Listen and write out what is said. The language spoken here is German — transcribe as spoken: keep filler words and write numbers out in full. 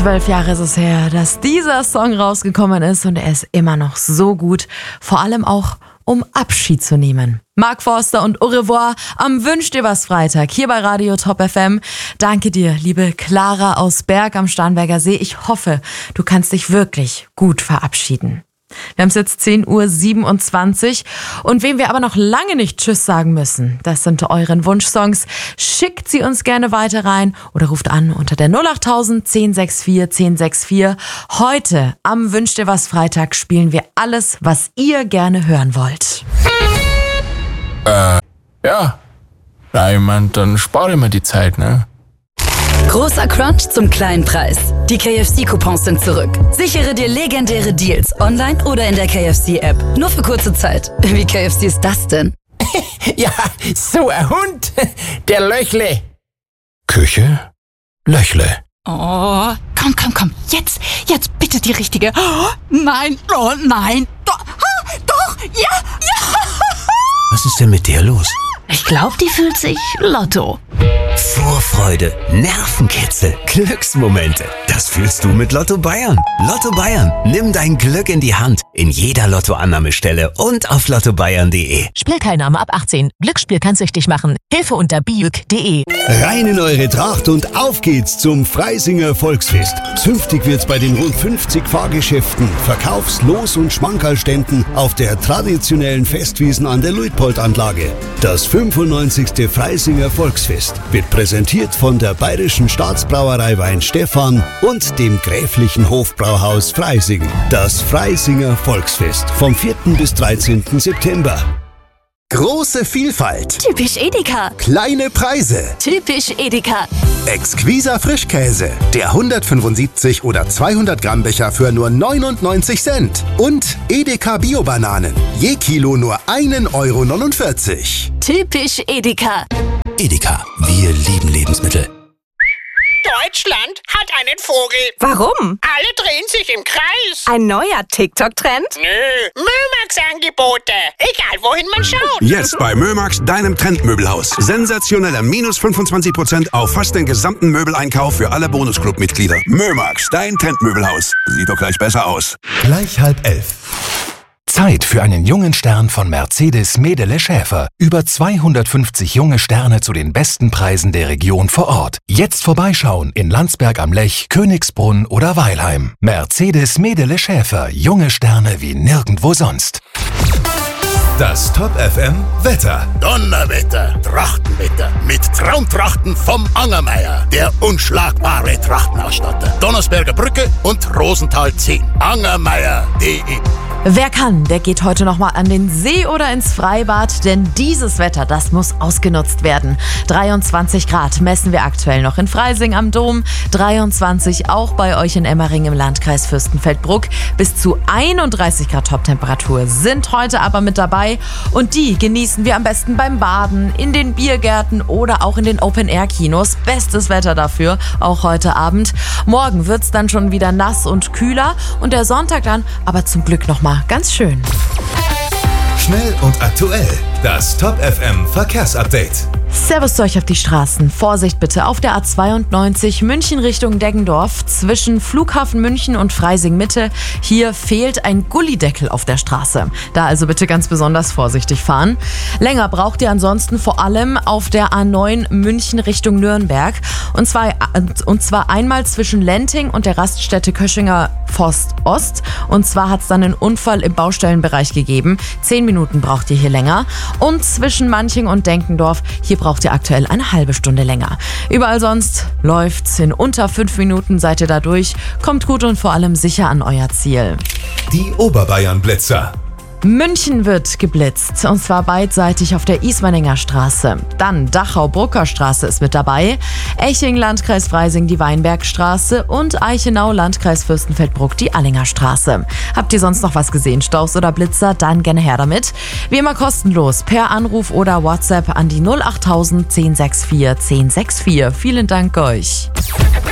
Zwölf Jahre ist es her, dass dieser Song rausgekommen ist und er ist immer noch so gut. Vor allem auch, um Abschied zu nehmen. Mark Forster und Au revoir am Wünsch dir was Freitag hier bei Radio Top F M. Danke dir, liebe Clara aus Berg am Starnberger See. Ich hoffe, du kannst dich wirklich gut verabschieden. Wir haben es jetzt zehn Uhr siebenundzwanzig und wem wir aber noch lange nicht Tschüss sagen müssen, das sind euren Wunschsongs. Schickt sie uns gerne weiter rein oder ruft an unter der null achttausend zehn sechs vier zehn sechs vier. Heute am Wünsch dir was Freitag spielen wir alles, was ihr gerne hören wollt. Äh, ja. Ja, ich mein, dann spare ich mir die Zeit, ne? Großer Crunch zum kleinen Preis. Die K F C-Coupons sind zurück. Sichere dir legendäre Deals online oder in der K F C-App. Nur für kurze Zeit. Wie K F C ist das denn? Ja, so ein Hund. Der Löchle. Küche? Löchle. Oh, komm, komm, komm. Jetzt, jetzt bitte die richtige. Oh, nein, oh nein. Doch, ah, doch, ja, ja. Was ist denn mit der los? Ich glaube, die fühlt sich Lotto. Vorfreude, Nervenkitzel, Glücksmomente. Das fühlst du mit Lotto Bayern. Lotto Bayern. Nimm dein Glück in die Hand. In jeder Lottoannahmestelle und auf lotto bayern punkt de. Spielteilnahme ab achtzehn. Glücksspiel kann süchtig machen. Hilfe unter biuk punkt de. Rein in eure Tracht und auf geht's zum Freisinger Volksfest. Zünftig wird's bei den rund fünfzig Fahrgeschäften, Verkaufs-, Los- und Schmankerlständen auf der traditionellen Festwiesen an der Luitpold-Anlage. Das fünfundneunzigste Freisinger Volksfest wird präsentiert von der Bayerischen Staatsbrauerei Weinstefan und dem Gräflichen Hofbrauhaus Freising. Das Freisinger Volksfest vom vierten bis dreizehnten September. Große Vielfalt. Typisch Edeka. Kleine Preise. Typisch Edeka. Exquiser Frischkäse. Der hundertfünfundsiebzig oder zweihundert Gramm Becher für nur neunundneunzig Cent. Und Edeka Bio-Bananen. Je Kilo nur ein Euro neunundvierzig. Typisch Edeka. Edeka. Wir lieben Lebensmittel. Deutschland hat einen Vogel. Warum? Alle drehen sich im Kreis. Ein neuer TikTok-Trend? Nö, Mömax-Angebote. Egal, wohin man schaut. Jetzt bei Mömax, deinem Trendmöbelhaus. Sensationeller minus fünfundzwanzig Prozent auf fast den gesamten Möbeleinkauf für alle Bonusclub-Mitglieder. Mömax, dein Trendmöbelhaus. Sieht doch gleich besser aus. Gleich halb elf. Zeit für einen jungen Stern von Mercedes Medele Schäfer. Über zweihundertfünfzig junge Sterne zu den besten Preisen der Region vor Ort. Jetzt vorbeischauen in Landsberg am Lech, Königsbrunn oder Weilheim. Mercedes Medele Schäfer. Junge Sterne wie nirgendwo sonst. Das Top F M Wetter. Donnerwetter, Trachtenwetter mit Traumtrachten vom Angermeier. Der unschlagbare Trachtenausstatter. Donnersberger Brücke und Rosenthal zehn. Angermeier punkt de. Wer kann, der geht heute nochmal an den See oder ins Freibad, denn dieses Wetter, das muss ausgenutzt werden. dreiundzwanzig Grad messen wir aktuell noch in Freising am Dom, dreiundzwanzig auch bei euch in Emmering im Landkreis Fürstenfeldbruck. Bis zu einunddreißig Grad Toptemperatur sind heute aber mit dabei und die genießen wir am besten beim Baden, in den Biergärten oder auch in den Open-Air-Kinos. Bestes Wetter dafür, auch heute Abend. Morgen wird's dann schon wieder nass und kühler und der Sonntag dann aber zum Glück nochmal ganz schön. Schnell und aktuell. Das Top F M Verkehrsupdate. Servus zu euch auf die Straßen. Vorsicht bitte auf der A zweiundneunzig München Richtung Deggendorf zwischen Flughafen München und Freising Mitte. Hier fehlt ein Gullideckel auf der Straße. Da also bitte ganz besonders vorsichtig fahren. Länger braucht ihr ansonsten vor allem auf der A neun München Richtung Nürnberg. Und zwar, und zwar einmal zwischen Lenting und der Raststätte Köschinger Forst Ost. Und zwar hat es dann einen Unfall im Baustellenbereich gegeben. Zehn Minuten braucht ihr hier länger. Und zwischen Manching und Denkendorf, hier braucht ihr aktuell eine halbe Stunde länger. Überall sonst läuft's. In unter fünf Minuten seid ihr da durch. Kommt gut und vor allem sicher an euer Ziel. Die Oberbayern-Blitzer. München wird geblitzt, und zwar beidseitig auf der Ismaninger Straße. Dann Dachau-Brucker Straße ist mit dabei, Eching, Landkreis Freising, die Weinbergstraße und Eichenau, Landkreis Fürstenfeldbruck, die Allinger Straße. Habt ihr sonst noch was gesehen, Staus oder Blitzer? Dann gerne her damit. Wie immer kostenlos, per Anruf oder WhatsApp an die null achttausend zehn sechs vier zehn sechs vier. Vielen Dank euch.